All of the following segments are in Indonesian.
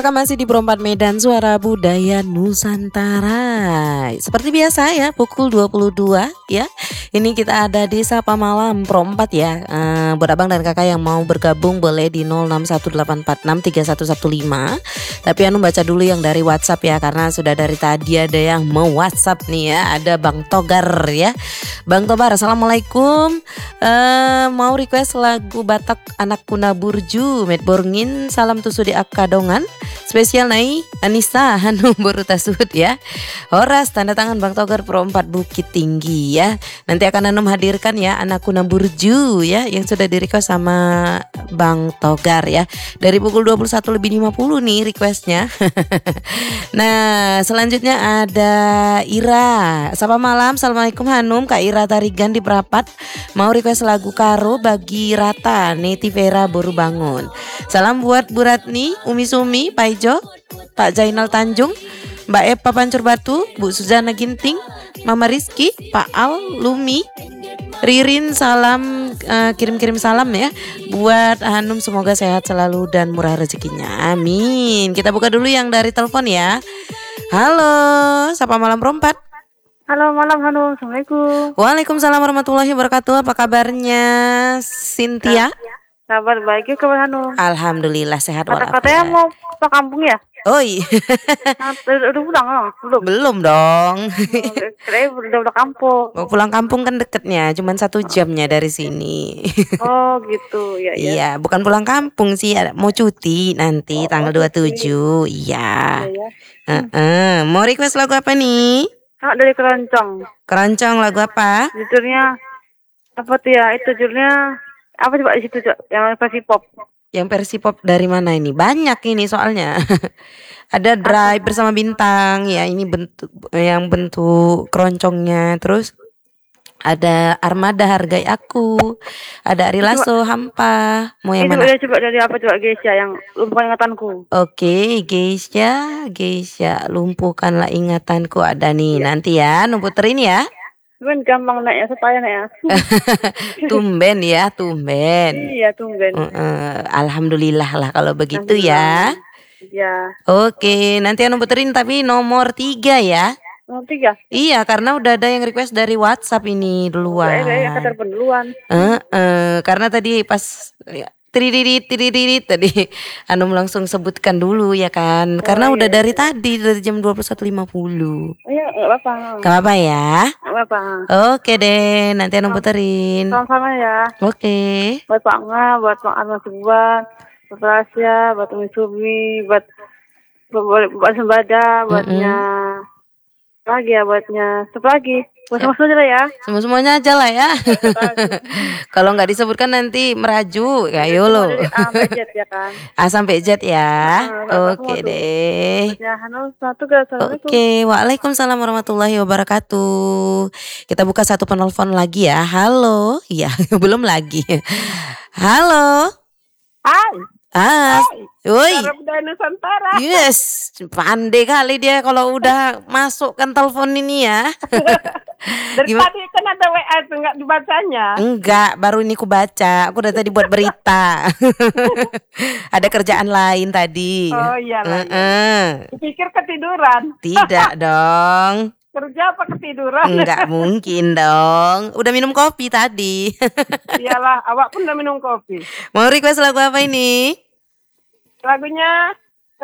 Masih di Perempat Medan, Suara Budaya Nusantara. Seperti biasa ya, pukul 22 ya. Ini kita ada di Sapa Malam Perempat ya. Buat abang dan kakak yang mau bergabung boleh di 0618463115. Tapi anu baca dulu yang dari WhatsApp ya, karena sudah dari tadi ada yang mau WhatsApp nih ya. Ada Bang Togar ya. Bang Togar, assalamualaikum. Mau request lagu Batak Anak Kuna Burju, Met Borngin, salam tusu di Akadongan. Spesial nai Anissa Hanum baru tasut ya. Horas tanda tangan Bang Togar Perempat Bukit Tinggi ya. Nanti akan Hanum hadirkan ya Anak Kuna Burju ya, yang sudah di request sama Bang Togar ya. Dari pukul 21:50 nih requestnya. Nah selanjutnya ada Ira. Sapa malam, assalamualaikum Hanum. Kak Ira Tarigan di Perapat mau request lagu Karo Bagi Rata Neti Vera baru bangun. Salam buat Bu Ratni, Umi Sumi, Pak Ijo, Pak Jainal Tanjung, Mbak Epa Pancur Batu, Bu Suzana Ginting, Mama Rizky, Pak Al, Lumi, Ririn, salam, kirim-kirim salam ya buat Hanum, semoga sehat selalu dan murah rezekinya, amin. Kita buka dulu yang dari telepon ya. Halo, Sapa Malam Perempat. Halo malam Hanum, assalamualaikum. Waalaikumsalam warahmatullahi wabarakatuh. Apa kabarnya Cynthia? Kabar baik ya kabar Hanum. Alhamdulillah sehat walafiat. Katanya mau ke kampung ya? Oh iya. Udah pulang belum? Belum dong. Kira udah kampung. Mau pulang kampung kan deketnya, cuman 1 jamnya dari sini. Oh gitu ya. Iya, bukan pulang kampung sih, mau cuti nanti tanggal 27. Iya. Mau request lagu apa nih? Dari Keroncong. Keroncong lagu apa? Judulnya apa tuh ya? Itu judulnya apa coba di situ yang versi pop? Yang versi pop dari mana ini? Banyak ini soalnya. Ada Drive Bersama Bintang ya, ini bentuk keroncongnya. Terus ada Armada Hargai Aku, ada Ari Lasso Hampa. Mau yang mana? Coba dari apa coba Geisha yang lumpuhkan ingatanku. Oke, Geisha lumpuhkanlah ingatanku, ada nih. Nanti ya, puterin ya. Cuman gampang naiknya, supaya naik ya. Tumben. Iya tumben. Alhamdulillah lah kalau begitu ya. Ya. Oke, nanti anu puterin tapi nomor 3 ya. Nomor 3? Iya, karena udah ada yang request dari WhatsApp ini duluan. Saya kata duluan. Karena tadi pas tiririt tadi Hanum langsung sebutkan dulu ya kan. Karena udah dari tadi dari jam 21:50. Iya, enggak apa-apa. Enggak apa ya? Enggak apa-apa. Oke deh, nanti Hanum puterin. Sama-sama ya. Oke. Buat Pak Nga, buat Pak Arma Sebuan, buat Rasya, buat Umi Sumi, buat Sembada, buatnya lagi ya, buatnya lagi. Buat semua aja lah ya. Semuanya aja lah ya. Kalau nggak disebutkan nanti meraju ya yolo. Sampai Z ya kan. Sampai Z ya. Oke deh. Ya, Hanum, Oke, waalaikumsalam warahmatullahi wabarakatuh. Kita buka satu penelpon lagi ya. Halo, ya belum lagi. Halo. Hai. Woi. Suara Budaya Nusantara. Yes, pandai kali dia kalau udah masukkan telepon ini ya. Dari tadi kan ada WA itu nggak dibacanya. Enggak, baru ini ku baca. Aku udah tadi buat berita. Ada kerjaan lain tadi. Oh iya lah. Pikir ketiduran. Tidak dong. Kerja apa ketiduran? Enggak mungkin dong. Udah minum kopi tadi. Iyalah, awak pun udah minum kopi. Mau request lagu apa ini? Lagunya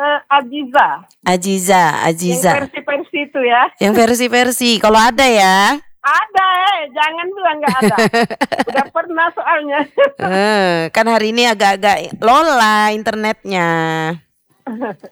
Ajiza. Yang versi-versi itu ya. Yang versi-versi. Kalau ada ya. Ada, jangan bilang nggak ada. Udah pernah soalnya. Kan hari ini agak-agak lola internetnya.